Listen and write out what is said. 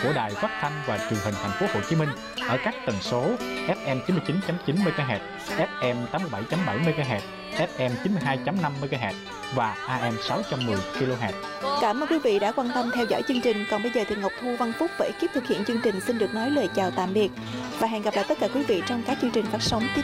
của Đài Phát thanh và Truyền hình Thành phố Hồ Chí Minh ở các tần số FM 99.9 MHz, FM 87.7 MHz, FM 92.5 MHz và AM 610 kHz. Cảm ơn quý vị đã quan tâm theo dõi chương trình. Còn bây giờ thì Ngọc Thu, Văn Phúc và ekip thực hiện chương trình xin được nói lời chào tạm biệt và hẹn gặp lại tất cả quý vị trong các chương trình phát sóng tiếp